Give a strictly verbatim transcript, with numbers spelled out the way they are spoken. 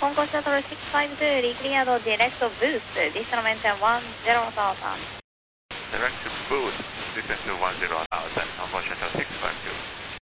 Concourse Shuttle six five two, declared direct boost, additional maintain one zero thousand. Direct boost, descend to one zero thousand, Concourse Shuttle six five two.